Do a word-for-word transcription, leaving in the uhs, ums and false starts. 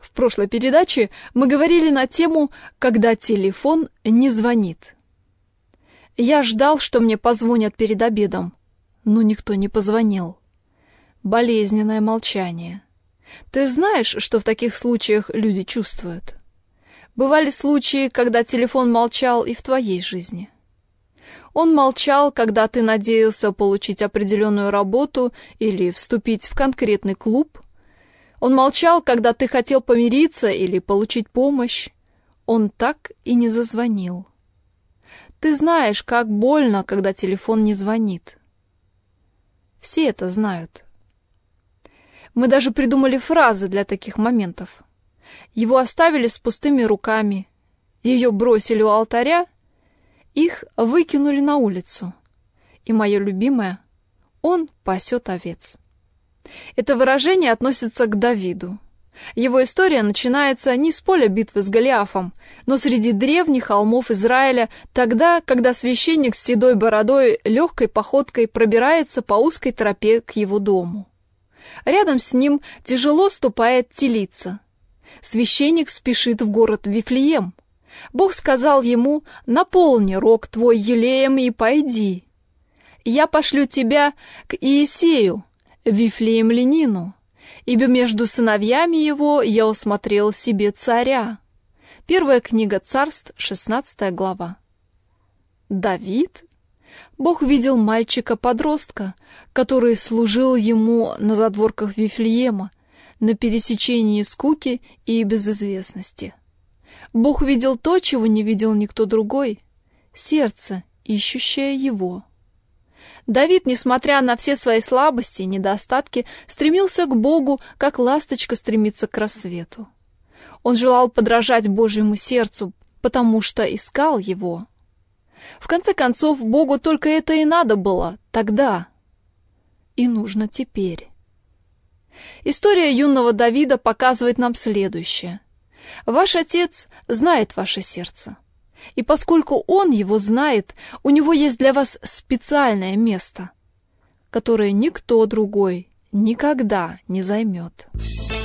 В прошлой передаче мы говорили на тему «Когда телефон не звонит». Я ждал, что мне позвонят перед обедом, но никто не позвонил. Болезненное молчание. Ты знаешь, что в таких случаях люди чувствуют? Бывали случаи, когда телефон молчал и в твоей жизни. Он молчал, когда ты надеялся получить определенную работу или вступить в конкретный клуб. Он молчал, когда ты хотел помириться или получить помощь. Он так и не зазвонил. Ты знаешь, как больно, когда телефон не звонит. Все это знают. Мы даже придумали фразы для таких моментов. Его оставили с пустыми руками, ее бросили у алтаря, их выкинули на улицу. И мое любимое — он пасет овец. Это выражение относится к Давиду. Его история начинается не с поля битвы с Голиафом, но среди древних холмов Израиля, тогда, когда священник с седой бородой легкой походкой пробирается по узкой тропе к его дому. Рядом с ним тяжело ступает телица. Священник спешит в город Вифлеем. Бог сказал ему: «Наполни рог твой елеем и пойди. Я пошлю тебя к Иисею, Вифлеемлянину, ибо между сыновьями его я усмотрел себе царя». Первая книга Царств, шестнадцатая глава. Давид? Бог видел мальчика-подростка, который служил ему на задворках Вифлеема, на пересечении скуки и безызвестности. Бог видел то, чего не видел никто другой — сердце, ищущее его. Давид, несмотря на все свои слабости и недостатки, стремился к Богу, как ласточка стремится к рассвету. Он желал подражать Божьему сердцу, потому что искал его. В конце концов, Богу только это и надо было тогда, и нужно теперь. История юного Давида показывает нам следующее. Ваш Отец знает ваше сердце. И поскольку Он его знает, у Него есть для вас специальное место, которое никто другой никогда не займет.